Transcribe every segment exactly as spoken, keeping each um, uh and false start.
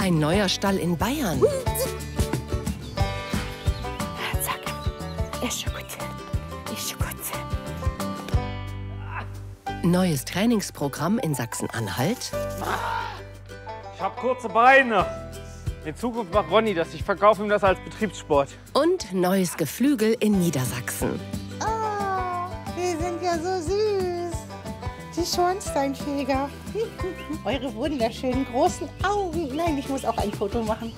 Ein neuer Stall in Bayern. Zack. Ist schon gut. Ist schon gut. Neues Trainingsprogramm in Sachsen-Anhalt. Ich habe kurze Beine. In Zukunft macht Ronny das. Ich verkaufe ihm das als Betriebssport. Und neues Geflügel in Niedersachsen. Oh, die sind ja so süß. Die Schornsteinfeger. Eure wunderschönen großen Augen. Nein, ich muss auch ein Foto machen.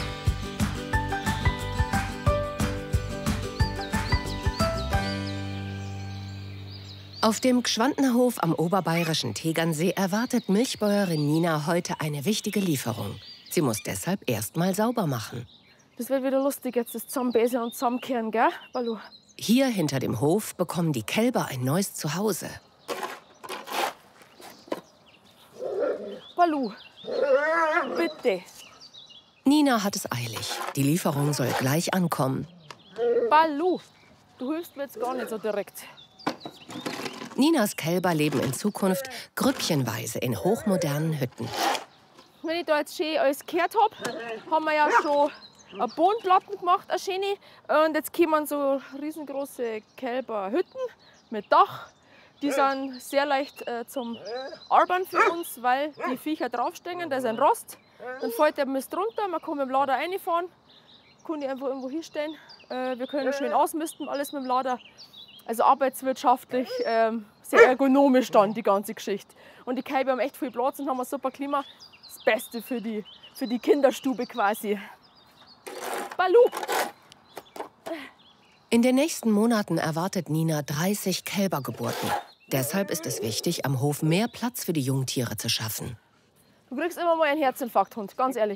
Auf dem Gschwandnerhof am oberbayerischen Tegernsee erwartet Milchbäuerin Nina heute eine wichtige Lieferung. Sie muss deshalb erst mal sauber machen. Das wird wieder lustig, jetzt das Zusammenbesen und Zusammenkehren, gell, Balu? Hier hinter dem Hof bekommen die Kälber ein neues Zuhause. Balu, bitte. Nina hat es eilig. Die Lieferung soll gleich ankommen. Balu, du hilfst mir jetzt gar nicht so direkt. Ninas Kälber leben in Zukunft grüppchenweise in hochmodernen Hütten. Wenn ich da jetzt schön alles gehört habe, haben wir ja schon eine Bodenplatten gemacht, eine schöne. Und jetzt kommen so riesengroße Kälberhütten mit Dach. Die sind sehr leicht äh, zum Arbeiten für uns, weil die Viecher draufstehen. Da ist ein Rost. Dann fällt der Mist runter, man kann mit dem Lader reinfahren, kann die einfach irgendwo hinstellen. Äh, wir können schön ausmisten, alles mit dem Lader. Also arbeitswirtschaftlich ähm, sehr ergonomisch dann, die ganze Geschichte. Und die Kälber haben echt viel Platz und haben ein super Klima. Das Beste für die, für die Kinderstube quasi. Balu! In den nächsten Monaten erwartet Nina dreißig Kälbergeburten. Deshalb ist es wichtig, am Hof mehr Platz für die Jungtiere zu schaffen. Du kriegst immer mal einen Herzinfarkt, Hund, ganz ehrlich.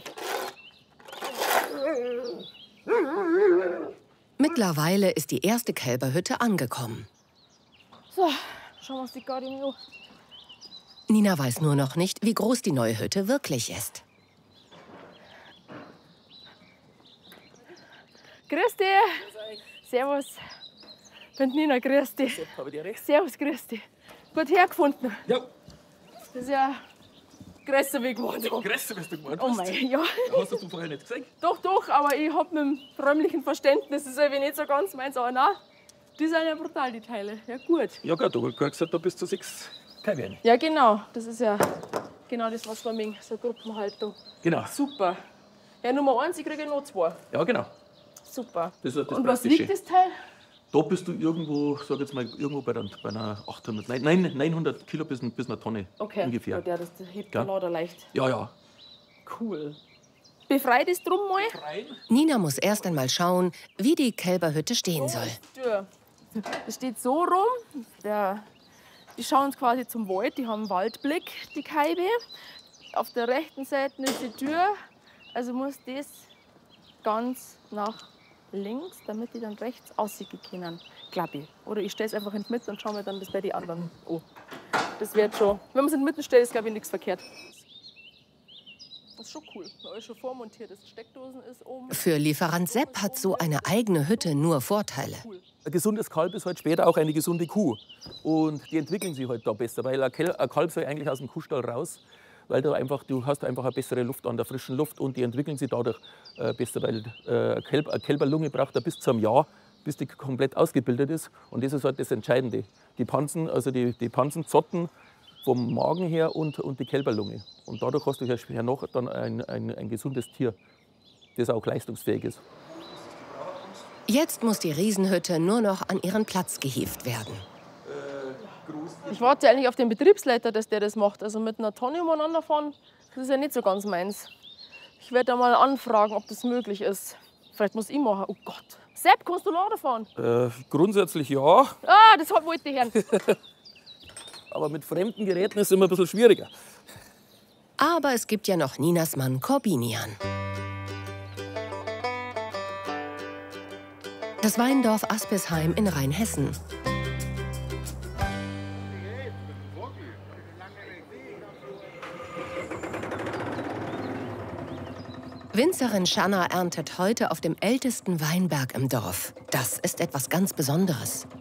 Mittlerweile ist die erste Kälberhütte angekommen. So, schauen wir uns die gerade an. Nina weiß nur noch nicht, wie groß die neue Hütte wirklich ist. Grüß dich. Servus. Ich bin Nina, grüß dich. Habe ich dir recht? Servus, grüß dich. Gut hergefunden. Ja. Das ist ja größer wie gewohnt. Größer, was du gemeint Oh hast. mein, ja. Hast du das vorher nicht gesehen? Doch, doch, aber ich hab mit dem räumlichen Verständnis, das ist irgendwie nicht so ganz meins, aber nein, die sind ja brutal, die Teile. Ja, gut. Ja, gut, du hast gesagt, da bist du sechs Kälbchen. Ja, genau. Das ist ja genau das, was wir mögen, so eine Gruppenhaltung. Genau. Super. Ja, Nummer eins, ich kriege noch zwei. Ja, genau. Super. Das ist das Und was Praktische. wiegt das Teil? Da bist du irgendwo, sag jetzt mal, irgendwo bei, der, bei einer achthundert, nein, nein, neunhundert Kilo bis, bis einer Tonne Okay. ungefähr. Ja, der, das hebt Ja. der Lader leicht. Ja, ja. Cool. Befreit es drum mal. Nina muss erst einmal schauen, wie die Kälberhütte stehen soll. Ja. Das steht so rum. Der, die schauen quasi zum Wald, die haben einen Waldblick, die Kälbe. Auf der rechten Seite ist die Tür. Also muss das ganz nach links, damit die dann rechts aussehen können, glaube ich. Oder ich stelle es einfach in die Mitte und schaue mir dann das bei den anderen an. Das wird schon, wenn man es in die Mitte stellt, ist glaube ich nichts verkehrt. Das ist schon cool, weil alles schon vormontiert ist. Steckdosen ist oben. Für Lieferant Sepp hat so eine eigene Hütte nur Vorteile. Ein gesundes Kalb ist halt später auch eine gesunde Kuh. Und die entwickeln sich halt da besser, weil ein Kel- ein Kalb soll eigentlich aus dem Kuhstall raus, weil du einfach, du hast einfach eine bessere Luft an der frischen Luft und die entwickeln sich dadurch äh, besser, weil äh, eine, Kälb, eine Kälberlunge braucht ja bis zu einem Jahr, bis die komplett ausgebildet ist. Und das ist halt das Entscheidende. Die Pansen, also die, die Pansen zotten vom Magen her und, und die Kälberlunge. Und dadurch hast du ja noch dann ein, ein, ein gesundes Tier, das auch leistungsfähig ist. Jetzt muss die Riesenhütte nur noch an ihren Platz gehievt werden. Ich warte eigentlich auf den Betriebsleiter, dass der das macht. Also mit einer Tonne umeinander fahren, das ist ja nicht so ganz meins. Ich werde da mal anfragen, ob das möglich ist. Vielleicht muss ich machen. Oh Gott. Sepp, kannst du Lader fahren? Äh, grundsätzlich ja, Ah, das wollte ich hören. aber mit fremden Geräten ist es immer ein bisschen schwieriger. Aber es gibt ja noch Ninas Mann Korbinian. Das Weindorf Aspesheim in Rheinhessen. Winzerin Schanna erntet heute auf dem ältesten Weinberg im Dorf. Das ist etwas ganz Besonderes.